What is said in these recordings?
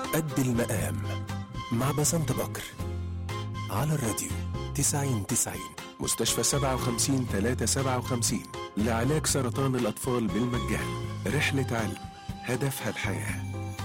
قد المقام مع بسنت بكر على الراديو 90-90. مستشفى 57-357 لعلاج سرطان الأطفال بالمجان. رحلة علم هدفها الحياة.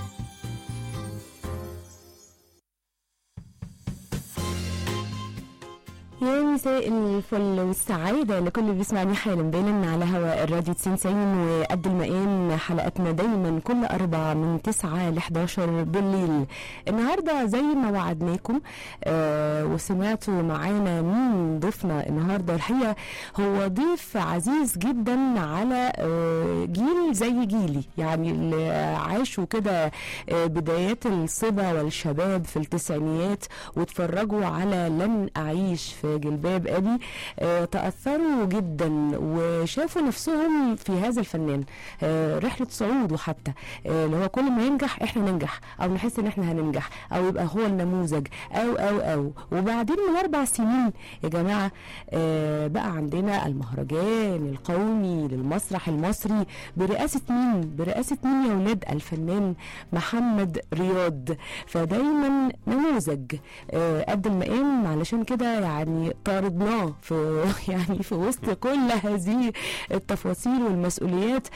يا مساء الفل والسعادة لكل اللي بيسمعني حالا بالا على هواء الراديو 90 وقد المقام. حلقتنا دايما كل 4 من 9 ل 11 بالليل. النهاردة زي ما وعدناكم وسمعتوا معانا مين ضيفنا النهاردة. الحقيقة هو ضيف عزيز جدا على جيل زي جيلي، يعني اللي عاشوا كده بدايات الصبا والشباب في التسعينيات واتفرجوا على لن أعيش في جلباب أبي. تأثروا جدا وشافوا نفسهم في هذا الفنان. رحلة صعود، وحتى اللي هو كل ما ينجح احنا ننجح، او نحس ان احنا هننجح، او يبقى هو النموذج او وبعدين من 4 سنين يا جماعة بقى عندنا المهرجان القومي للمسرح المصري برئاسة مين يا ولاد؟ الفنان محمد رياض. فدايما نموذج قد المقام، علشان كده يعني طاردناه في وسط كل هذه التفاصيل والمسؤوليات.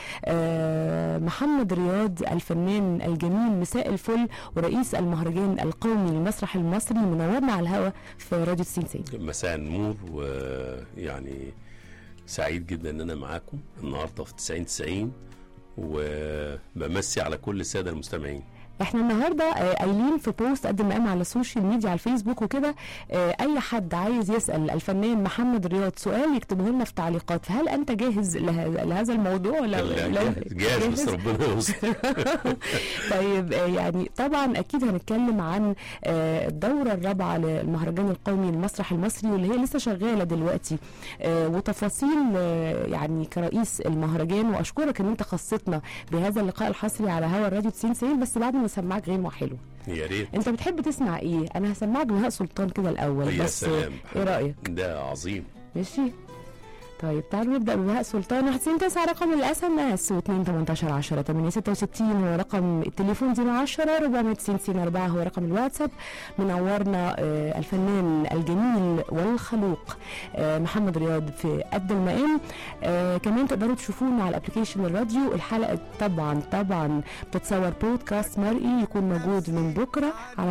محمد رياض الفنان الجميل، مساء الفل، ورئيس المهرجان القومي للمسرح المصري، منورنا على الهواء في راديو 90. مساء النور، ويعني سعيد جدا ان انا معاكم النهارده في 90 وبمسي على كل الساده المستمعين. احنا النهارده قايلين في بوست قد المقام على السوشيال ميديا على الفيسبوك وكده، اي حد عايز يسال الفنان محمد رياض سؤال يكتبه لنا في تعليقات. فهل انت جاهز لهذا الموضوع ولا جاهز بس ربنا يستر. طيب يعني طبعا اكيد هنتكلم عن الدوره الرابعه للمهرجان القومي للمسرح المصري واللي هي لسه شغاله دلوقتي، وتفاصيل يعني كرئيس المهرجان. واشكرك ان انت خصتنا بهذا اللقاء الحصري على هوا الراديو 90 بس بعد ما اسمعك غنوه حلوه. يا ريت. انت بتحب تسمع ايه؟ انا هسمعك بهاء سلطان كده الاول. يا بس سلام. ايه رايك؟ ده عظيم. ماشي. طيب تعالوا نبدا ببهاء سلطان. 199 رقم الاس ام اس، و21810 866 هو رقم التليفون، 010 490 4 هو رقم الواتساب. منورنا الفنان الجميل والخلوق محمد رياض في قد المقام. كمان تقدروا تشوفونا على الابلكيشن الراديو. الحلقه طبعا بتتصور بودكاست مرئي، يكون موجود من بكره على